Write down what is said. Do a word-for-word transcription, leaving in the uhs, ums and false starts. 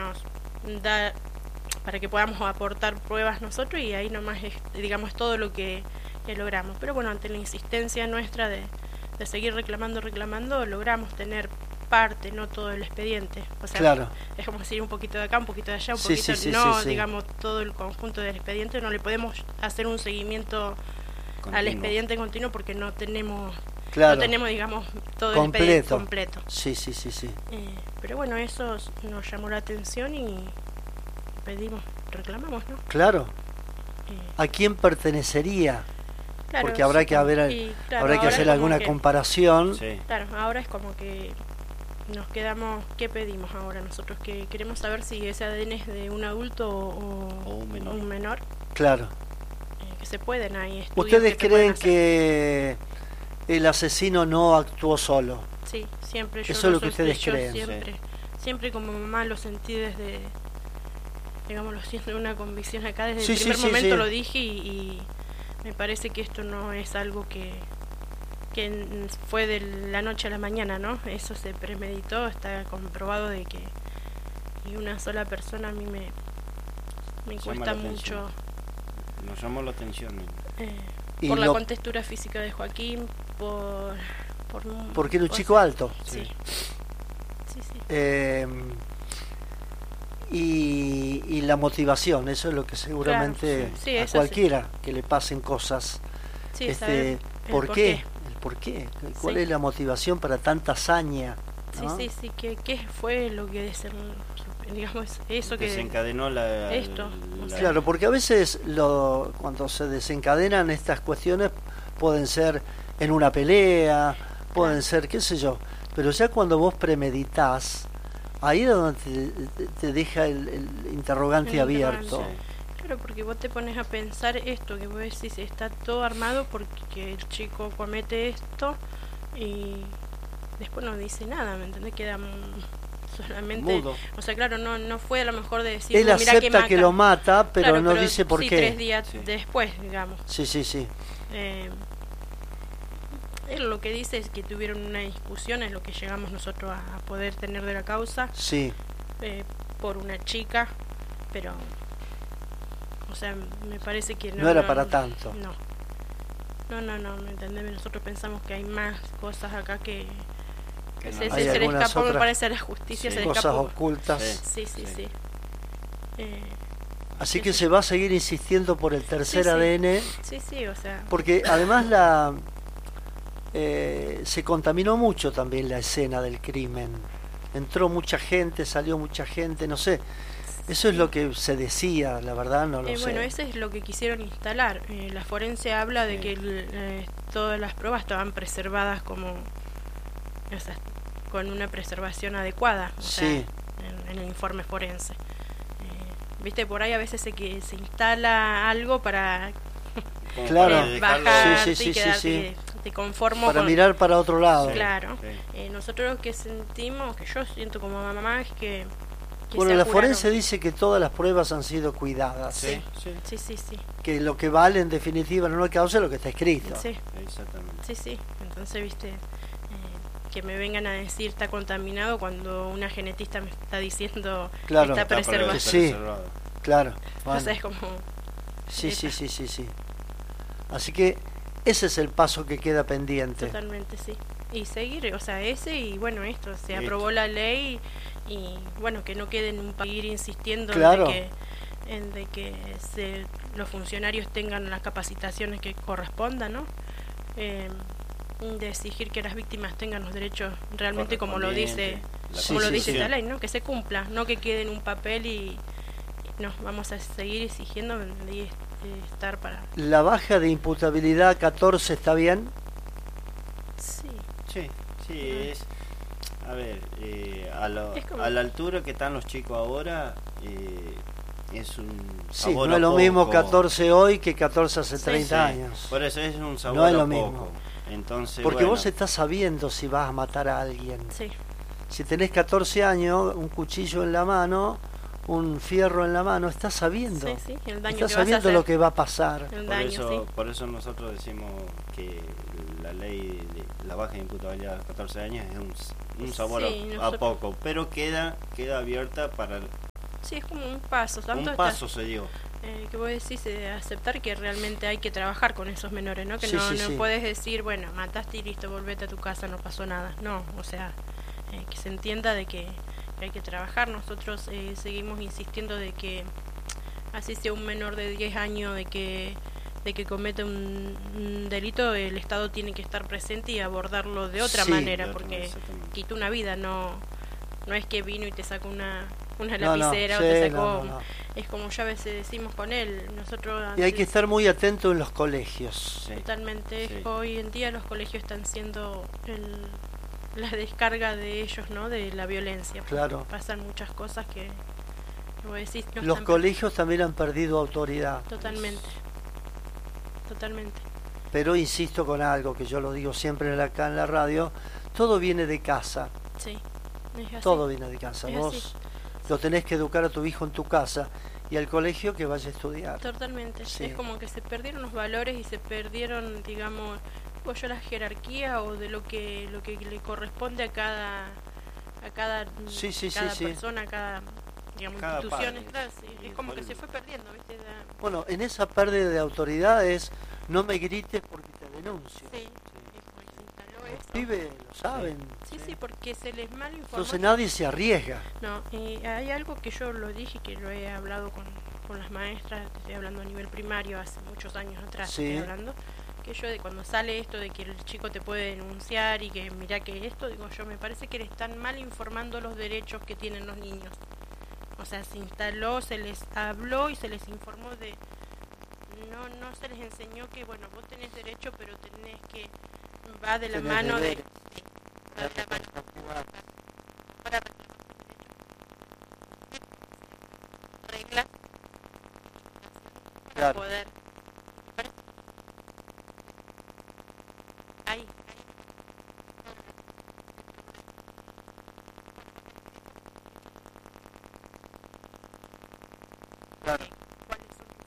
nos da para que podamos aportar pruebas nosotros, y ahí nomás es, digamos, todo lo que, que logramos. Pero bueno, ante la insistencia nuestra de, de seguir reclamando, reclamando, logramos tener parte, no todo el expediente. O sea, claro. es como decir un poquito de acá, un poquito de allá, un Sí, poquito, sí, sí, no, sí, sí. digamos, todo el conjunto del expediente. No le podemos hacer un seguimiento Continuo. al expediente continuo porque no tenemos, Claro. no tenemos, digamos, todo Completo. el expediente completo. Sí, sí, sí, sí. Eh, pero bueno, eso nos llamó la atención y pedimos, reclamamos, ¿no? Claro. Eh, ¿A quién pertenecería? claro, Porque habrá sí, que haber, y, claro, habrá que ahora hacer es como alguna que- comparación. Sí. Claro, ahora es como que nos quedamos, ¿qué pedimos ahora nosotros? Que queremos saber si ese A D N es de un adulto o, O un menor. un menor, Claro. eh, que se pueden ahí estudios ¿Ustedes que se pueden creen hacer. que el asesino no actuó solo? Sí, siempre yo Eso es lo lo que ustedes sospecho, creen. siempre, siempre como mamá lo sentí desde, digamos, lo siento una convicción acá, desde Sí, el sí, primer sí, momento sí. lo dije, y, y me parece que esto no es algo que, que n- fue de la noche a la mañana, ¿no? Eso se premeditó, está comprobado de que y una sola persona a mí me, me Llama cuesta la mucho, atención. Nos llamó la atención. eh, Y por la lo- contextura física de Joaquín, por... por un- Porque era un o chico sea, alto. Sí, sí, sí. Eh, y, y la motivación, eso es lo que seguramente Claro, sí, sí, a eso sí. cualquiera que le pasen cosas. Sí, este, saber el ¿por, por qué? ¿El por qué? ¿Cuál Sí. es la motivación para tanta hazaña? Sí, ¿no? sí, sí, ¿qué, qué fue lo que desen- digamos, eso que... Desencadenó la, Esto, la- o sea, Claro, porque a veces lo, cuando se desencadenan estas cuestiones pueden ser en una pelea, pueden Claro. ser, qué sé yo, pero ya cuando vos premeditas, ahí es donde te, te deja el, el interrogante El abierto. interrogante. Claro, porque vos te pones a pensar esto, que vos decís, está todo armado porque el chico comete esto y después no dice nada, ¿me entendés? Queda mm, solamente... Mudo. O sea, claro, no no fue a lo mejor de decir, Él "No, mirá acepta que, que mata". lo mata, pero Claro, no dice por sí, qué. tres días Sí. después, digamos. Sí, sí, sí. Eh, él lo que dice es que tuvieron una discusión, es lo que llegamos nosotros a, a poder tener de la causa, Sí, eh, por una chica, pero, o sea, me parece que no, no era para tanto. No, no, no, no, ¿me entendés? Nosotros pensamos que hay más cosas acá que, Que que no. se, Hay se, se le algunas escapó, me otras parece, a la justicia, Sí. se le Cosas escapó. ocultas. Sí. Sí, sí, sí. Eh, Así Sí, que sí. se va a seguir insistiendo por el tercer Sí, sí. A D N. sí, sí, o sea, Porque además la eh, se contaminó mucho también la escena del crimen. Entró mucha gente, salió mucha gente, no sé. Eso es lo que se decía, la verdad no lo Eh, sé. bueno, eso es lo que quisieron instalar. Eh, la forense habla de Sí. que el, eh, todas las pruebas estaban preservadas como, o sea, con una preservación adecuada, o sea, Sí. en, en el informe forense. Eh, Viste, por ahí a veces se que se instala algo para Como Claro. para eh, dejarlo- bajar Sí, sí, sí, y sí, quedarte sí. te conformo Para con- mirar para otro lado. Sí. Claro. Sí. Eh, nosotros lo que sentimos, que yo siento como mamá, es que, que Bueno, se la apuraron. forense dice que todas las pruebas han sido cuidadas. Sí, sí, Sí, sí, sí. Que lo que vale en definitiva no la causa es lo que está escrito. Sí. exactamente. Sí, sí, entonces, viste, eh, que me vengan a decir está contaminado cuando una genetista me está diciendo Claro. está Está preservado. pre- Sí. preservado. Claro. O Bueno. sea, es como... Sí, sí, sí, sí, sí. Así que ese es el paso que queda pendiente. Totalmente, sí. Y seguir, o sea, ese y bueno, esto, se Listo. aprobó la ley y bueno, que no quede en un país insistiendo Claro. en de que, en de que se, los funcionarios tengan las capacitaciones que correspondan, ¿no? Eh, de exigir que las víctimas tengan los derechos realmente como lo dice, Correspondiente, la como Sí, lo sí, dice sí. esta ley, ¿no? Que se cumpla, no que quede en un papel y, y no, vamos a seguir exigiendo de, de estar para... La baja de imputabilidad catorce está bien. Sí, Sí, sí, Ujú. es. A ver, eh, a, lo- Es como- a la altura que están los chicos ahora, eh, es un Sí, sabor no a es lo poco. mismo catorce hoy que catorce hace Sí, treinta Sí, años. Por eso es un sabor No es a lo poco. mismo. Entonces, Porque bueno, vos estás sabiendo si vas a matar a alguien. sí, Si tenés catorce años, un cuchillo en la mano, un fierro en la mano, estás sabiendo. sí, sí, el daño Estás que vas a sabiendo hacer. lo que va a pasar. El por daño, eso, sí. por eso nosotros decimos que la ley de la baja de imputabilidad a los catorce años es un, un sabor Sí, a, a nosotros- poco, pero queda queda abierta para Sí, es como un paso. Tanto Un paso se dio. Eh, que vos decís de aceptar que realmente hay que trabajar con esos menores, ¿no? Que Sí, no, sí, no sí. puedes decir, bueno, mataste y listo, volvete a tu casa, no pasó nada. No, o sea, eh, que se entienda de que, que hay que trabajar. Nosotros eh, seguimos insistiendo de que así sea un menor de diez años de que de que comete un, un delito, el Estado tiene que estar presente y abordarlo de otra Sí, manera, de otra porque manera, exactamente. quitó una vida, no no es que vino y te sacó una una No, no, lapicera o sí, te no, sacó, no, no. es como ya a veces decimos con él, nosotros Y hay que antes- estar muy atento en los colegios. Sí. totalmente, Sí. hoy en día los colegios están siendo el, la descarga de ellos, ¿no? De la violencia, porque Claro. pasan muchas cosas que, que vos decís, no Los están- colegios también han perdido autoridad. totalmente, totalmente, Pero insisto con algo que yo lo digo siempre acá en la radio, todo viene de casa, sí, es así. todo viene de casa. Es Vos así. lo tenés que educar a tu hijo en tu casa y al colegio que vaya a estudiar. Totalmente, Sí. es como que se perdieron los valores y se perdieron, digamos, digo yo, la jerarquía o de lo que lo que le corresponde a cada a cada, Sí, sí, sí, cada sí. persona, a cada, digamos, Cada instituciones, padre. claro, sí, Y es como que por se el- fue perdiendo, ¿viste? La- Bueno, en esa pérdida de autoridad es no me grites porque te denuncio. sí, es como que se instaló Los eso. pibes lo saben. Sí, sí, porque se les mal informó. Entonces nadie se arriesga. No, y hay algo que yo lo dije, que lo he hablado con, con las maestras, te estoy hablando a nivel primario, hace muchos años atrás, Sí. estoy hablando, que yo de cuando sale esto de que el chico te puede denunciar y que mira que esto, digo yo, me parece que le están mal informando los derechos que tienen los niños. O sea, se instaló, se les habló y se les informó de... No, no se les enseñó que, bueno, vos tenés derecho, pero tenés que... Va de la Tenés mano de... deberes. sí, va de la mano para reglas para Claro. poder ahí Claro.